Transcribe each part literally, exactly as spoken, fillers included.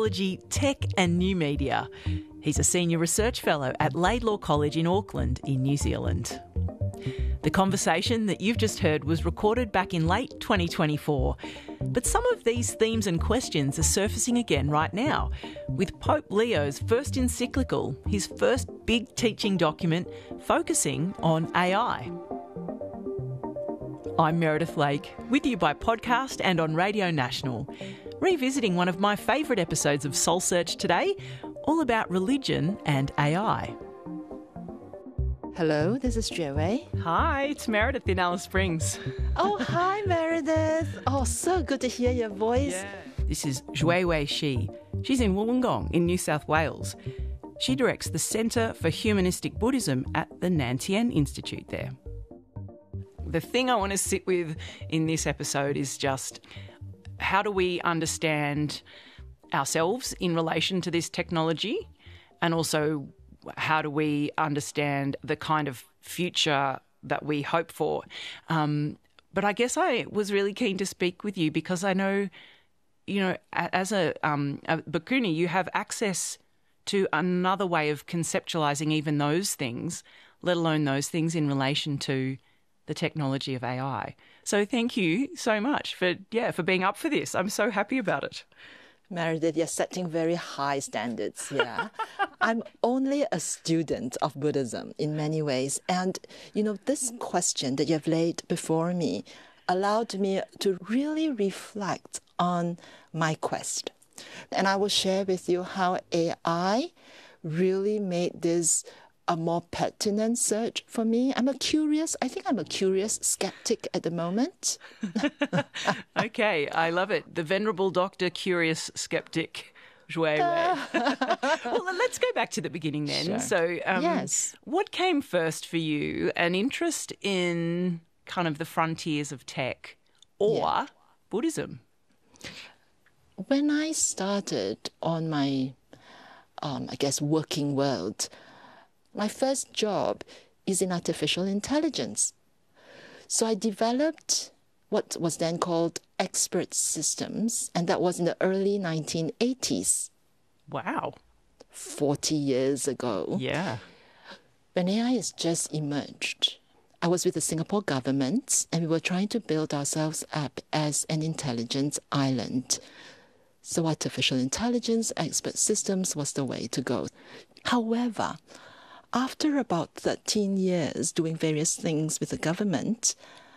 technology, tech and new media. He's a senior research fellow at Laidlaw College in Auckland in New Zealand. The conversation that you've just heard was recorded back in late twenty twenty-four. But some of these themes and questions are surfacing again right now, with Pope Leo's first encyclical, his first big teaching document, focusing on A I. I'm Meredith Lake, with you by podcast and on Radio National, revisiting one of my favourite episodes of Soul Search today, all about religion and A I. Hello, this is Jue Wei. Hi, it's Meredith in Alice Springs. Oh, hi, Meredith. Oh, so good to hear your voice. Yeah. This is Jue Wei Shi. She's in Wollongong in New South Wales. She directs the Centre for Humanistic Buddhism at the Nantien Institute there. The thing I want to sit with in this episode is just how do we understand ourselves in relation to this technology, and also how do we understand the kind of future that we hope for? Um, but I guess I was really keen to speak with you because I know, you know, as a, um, a Bhikkhuni, you have access to another way of conceptualising even those things, let alone those things in relation to the technology of A I. So thank you so much for, yeah, for being up for this. I'm so happy about it. Meredith, you're setting very high standards here. I'm only a student of Buddhism in many ways. And, you know, this question that you've laid before me allowed me to really reflect on my quest. And I will share with you how A I really made this a more pertinent search for me. I'm a curious, I think I'm a curious skeptic at the moment. Okay, I love it. The venerable Doctor Curious Skeptic, Jue Wei. Well, let's go back to the beginning then. Sure. So, um, yes. What came first for you? An interest in kind of the frontiers of tech or Yeah. Buddhism? When I started on my, um, I guess, working world, my first job is in artificial intelligence. So I developed what was then called expert systems, and that was in the early nineteen eighties, Wow. forty years ago, Yeah. when A I has just emerged. I was with the Singapore government, and we were trying to build ourselves up as an intelligence island. So artificial intelligence, expert systems was the way to go. However, after about thirteen years doing various things with the government,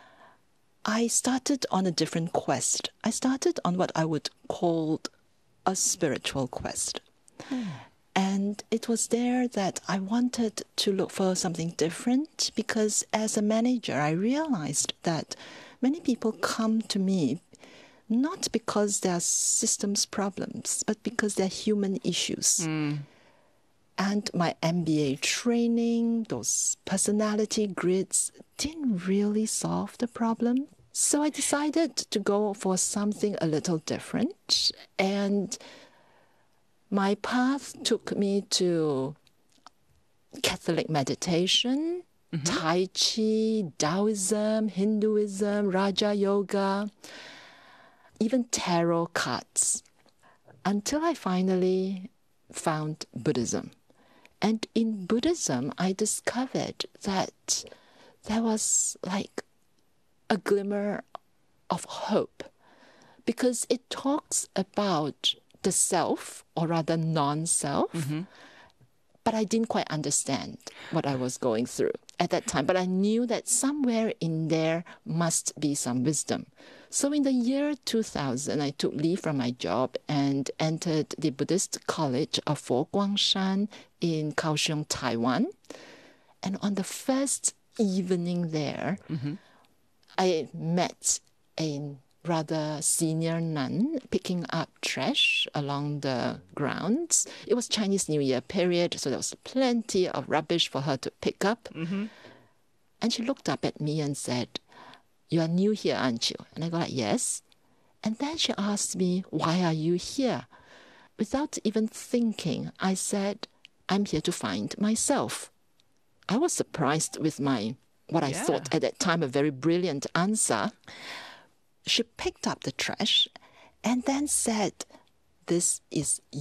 I started on a different quest. I started on what I would call a spiritual quest. Hmm. And it was there that I wanted to look for something different because as a manager, I realized that many people come to me not because there are systems problems, but because they're human issues. Mm. And my M B A training, those personality grids, didn't really solve the problem. So I decided to go for something a little different. And my path took me to Catholic meditation, mm-hmm. Tai Chi, Taoism, Hinduism, Raja Yoga, even tarot cards, until I finally found Buddhism. And in Buddhism, I discovered that there was like a glimmer of hope because it talks about the self, or rather non-self, mm-hmm. but I didn't quite understand what I was going through at that time. But I knew that somewhere in there must be some wisdom. So in the year two thousand, I took leave from my job and entered the Buddhist College of Fo Guangshan in Kaohsiung, Taiwan. And on the first evening there, mm-hmm. I met a rather senior nun picking up trash along the grounds. It was Chinese New Year period, so there was plenty of rubbish for her to pick up. Mm-hmm. And she looked up at me and said, "You are new here, aren't you?" And I go like, "Yes." And then she asked me, "Why are you here?" Without even thinking, I said, "I'm here to find myself." I was surprised with my, what I yeah. thought at that time, a very brilliant answer. She picked up the trash and then said, "This is